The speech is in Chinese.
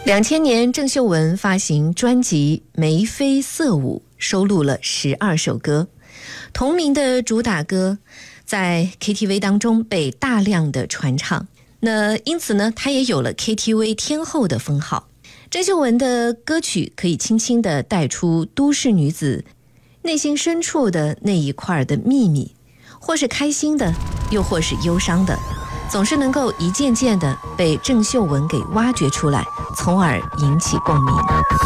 2000年，郑秀文发行专辑《眉飞色舞》，收录了12首歌。同名的主打歌在 KTV 当中被大量的传唱，那因此呢，她也有了 KTV 天后的封号。郑秀文的歌曲可以轻轻地带出都市女子内心深处的那一块的秘密，或是开心的，又或是忧伤的，总是能够一件件的被郑秀文给挖掘出来，从而引起共鸣。